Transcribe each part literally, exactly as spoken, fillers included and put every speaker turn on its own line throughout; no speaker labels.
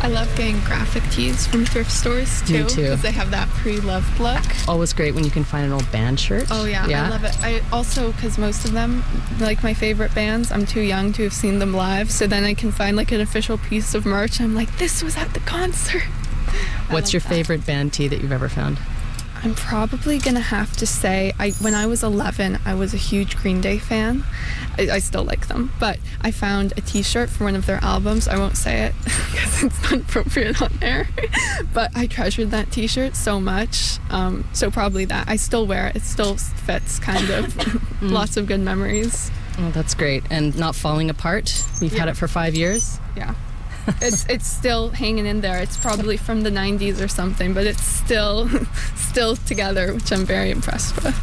I love getting graphic tees from thrift stores too.
Me too.
Because they have that pre-loved look.
Always great when you can find an old band shirt.
Oh yeah, yeah. I love it. I also, because most of them, like my favorite bands, I'm too young to have seen them live, so then I can find like an official piece of merch. I'm like, this was at the concert.
What's your
that.
favorite band tee that you've ever found?
I'm probably going to have to say, I when I was eleven, I was a huge Green Day fan. I, I still like them. But I found a t-shirt for one of their albums. I won't say it because it's not appropriate on air. But I treasured that t-shirt so much. Um, so probably that. I still wear it. It still fits, kind of. mm. Lots of good memories.
Oh, that's great. And not falling apart? You've yeah. had it for five years?
Yeah. it's it's still hanging in there. It's probably from the nineties or something, but it's still still together, which I'm very impressed with.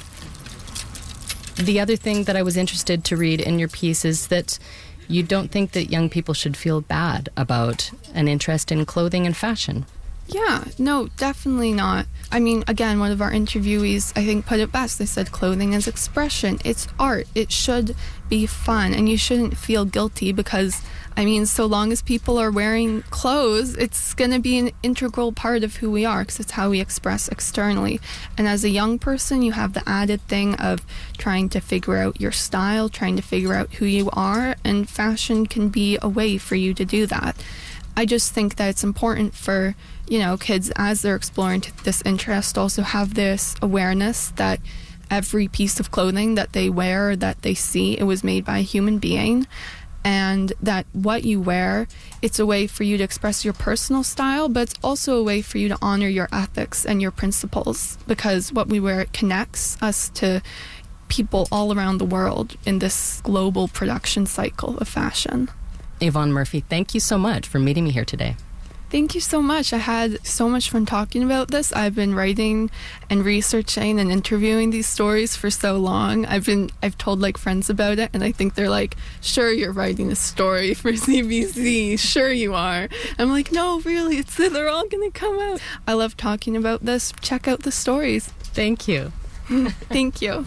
The other thing that I was interested to read in your piece is that you don't think that young people should feel bad about an interest in clothing and fashion.
Yeah, no, definitely not. I mean, again, one of our interviewees, I think, put it best. They said clothing is expression. It's art. It should be fun, and you shouldn't feel guilty because, I mean, so long as people are wearing clothes, it's going to be an integral part of who we are because it's how we express externally. And as a young person, you have the added thing of trying to figure out your style, trying to figure out who you are, and fashion can be a way for you to do that. I just think that it's important for, you know, kids as they're exploring this interest also have this awareness that every piece of clothing that they wear, that they see, it was made by a human being, and that what you wear, it's a way for you to express your personal style, but it's also a way for you to honor your ethics and your principles, because what we wear connects us to people all around the world in this global production cycle of fashion.
Yvonne Murphy, thank you so much for meeting me here today.
Thank you so much. I had so much fun talking about this. I've been writing and researching and interviewing these stories for so long. I've been I've told like friends about it, and I think they're like, sure, you're writing a story for C B C. Sure you are. I'm like, no, really, it's they're all gonna come out. I love talking about this. Check out the stories.
Thank you.
Thank you.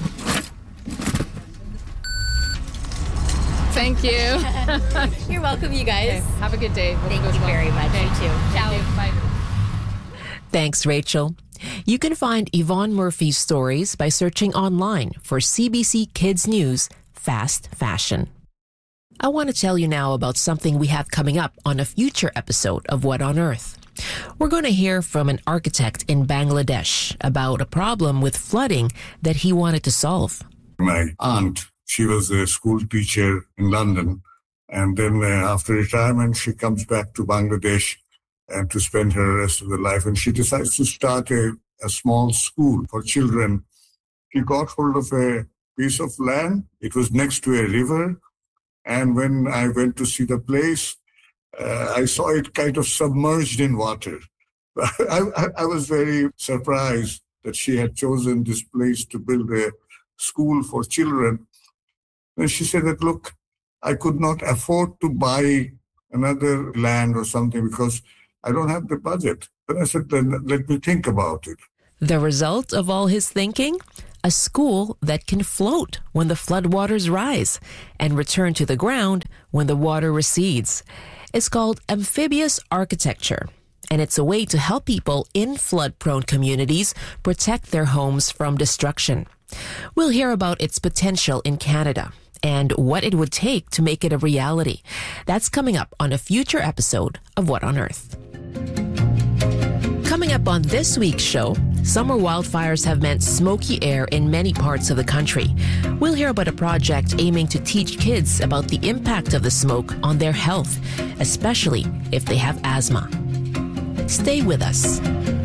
Thank you.
You're welcome, you guys.
Okay, have a good day.
Thank you very much.
Okay.
You too. Ciao.
Bye.
Thanks, Rachel. You can find Yvonne Murphy's stories by searching online for C B C Kids News Fast Fashion. I want to tell you now about something we have coming up on a future episode of What on Earth. We're going to hear from an architect in Bangladesh about a problem with flooding that he wanted to solve.
My aunt, she was a school teacher in London. And then uh, after retirement, she comes back to Bangladesh and to spend her rest of her life. And she decides to start a, a small school for children. She got hold of a piece of land. It was next to a river. And when I went to see the place, uh, I saw it kind of submerged in water. I, I, I was very surprised that she had chosen this place to build a school for children. And she said that, look, I could not afford to buy another land or something because I don't have the budget. And I said, then let me think about it.
The result of all his thinking? A school that can float when the floodwaters rise and return to the ground when the water recedes. It's called amphibious architecture, and it's a way to help people in flood-prone communities protect their homes from destruction. We'll hear about its potential in Canada and what it would take to make it a reality. That's coming up on a future episode of What on Earth. Coming up on this week's show, summer wildfires have meant smoky air in many parts of the country. We'll hear about a project aiming to teach kids about the impact of the smoke on their health, especially if they have asthma. Stay with us.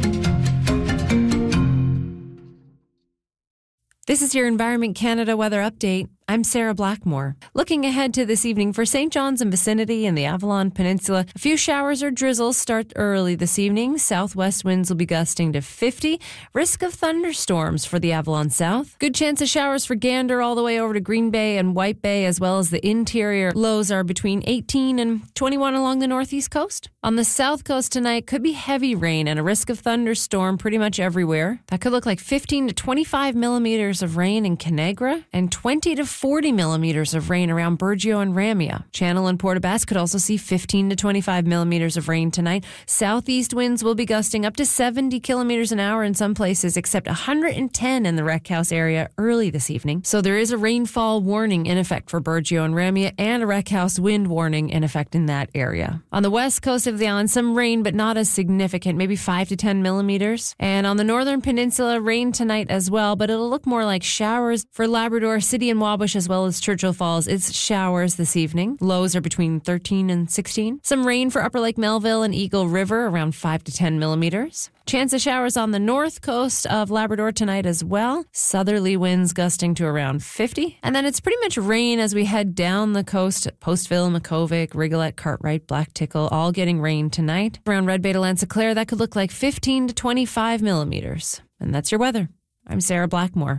This is your Environment Canada weather update. I'm Sarah Blackmore. Looking ahead to this evening for Saint John's and vicinity and the Avalon Peninsula, a few showers or drizzles start early this evening. Southwest winds will be gusting to fifty. Risk of thunderstorms for the Avalon South. Good chance of showers for Gander all the way over to Green Bay and White Bay, as well as the interior. Lows are between eighteen and twenty-one along the northeast coast. On the south coast tonight, could be heavy rain and a risk of thunderstorm pretty much everywhere. That could look like fifteen to twenty-five millimeters of rain in Conagra and twenty to forty millimeters of rain around Burgeo and Ramia. Channel and Port aux Basques could also see fifteen to twenty-five millimeters of rain tonight. Southeast winds will be gusting up to seventy kilometers an hour in some places, except one hundred ten in the Wreck House area early this evening. So there is a rainfall warning in effect for Burgeo and Ramia and a Wreck House wind warning in effect in that area. On the west coast of the island, some rain, but not as significant, maybe five to ten millimeters. And on the northern peninsula, rain tonight as well, but it'll look more like showers for Labrador City and Wabush as well as Churchill Falls. It's showers this evening. Lows are between thirteen and sixteen. Some rain for Upper Lake Melville and Eagle River, around five to ten millimeters. Chance of showers on the north coast of Labrador tonight as well. Southerly winds gusting to around fifty. And then it's pretty much rain as we head down the coast. Postville, Makovic, Rigolet, Cartwright, Black Tickle, all getting rain tonight. Around Red Bay to Lanse-Claire, that could look like fifteen to twenty-five millimeters. And that's your weather. I'm Sarah Blackmore.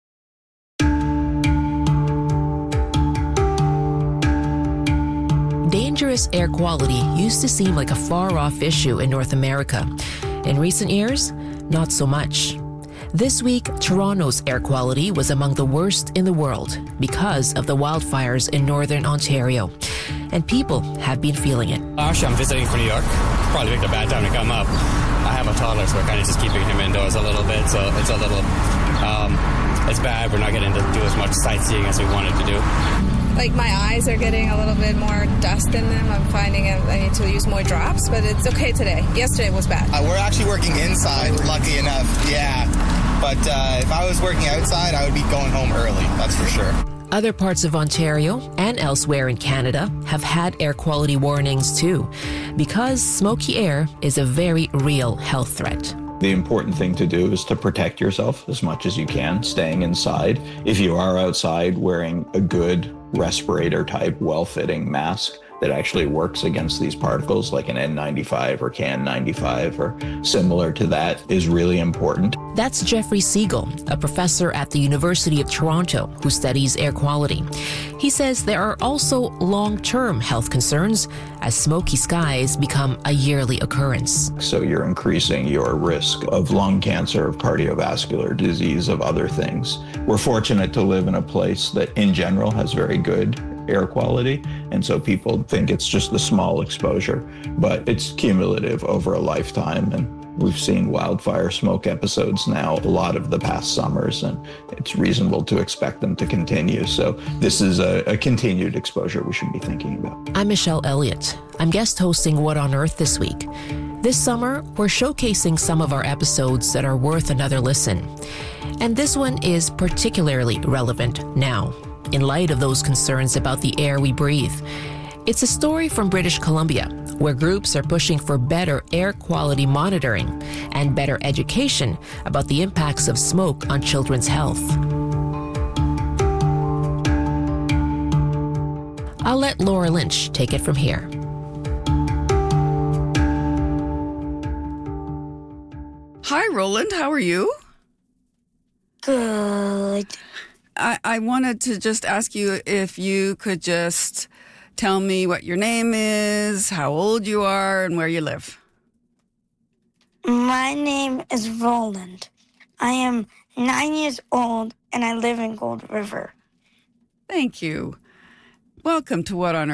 Dangerous air quality used to seem like a far-off issue in North America. In recent years, not so much. This week, Toronto's air quality was among the worst in the world because of the wildfires in northern Ontario. And people have been feeling it.
Actually, I'm visiting from New York. Probably picked a bad time to come up. I have a toddler, so we're kind of just keeping him indoors a little bit. So it's a little, um, it's bad. We're not getting to do as much sightseeing as we wanted to do.
Like my eyes are getting a little bit more dust in them. I'm finding I need to use more drops, but it's okay today. Yesterday was bad.
Uh, we're actually working inside, lucky enough, yeah. But uh, if I was working outside, I would be going home early, that's for sure.
Other parts of Ontario and elsewhere in Canada have had air quality warnings too, because smoky air is a very real health threat.
The important thing to do is to protect yourself as much as you can, staying inside. If you are outside, wearing a good respirator type, well-fitting mask that actually works against these particles, like an N ninety-five or K N ninety-five or similar to that, is really important.
That's Jeffrey Siegel, a professor at the University of Toronto who studies air quality. He says there are also long-term health concerns as smoky skies become a yearly occurrence.
So you're increasing your risk of lung cancer, of cardiovascular disease, of other things. We're fortunate to live in a place that in general has very good air quality, and so people think it's just a small exposure, but it's cumulative over a lifetime, and we've seen wildfire smoke episodes now a lot of the past summers, and it's reasonable to expect them to continue. So this is a, a continued exposure we should be thinking about.
I'm Michelle Elliott. I'm guest hosting What on Earth this week. This summer, we're showcasing some of our episodes that are worth another listen. And this one is particularly relevant now, in light of those concerns about the air we breathe. It's a story from British Columbia, where groups are pushing for better air quality monitoring and better education about the impacts of smoke on children's health. I'll let Laura Lynch take it from here.
Hi, Roland. How are you?
Good.
I, I wanted to just ask you if you could just tell me what your name is, how old you are, and where you live.
My name is Roland. I am nine years old, and I live in Gold River.
Thank you. Welcome to What on Earth.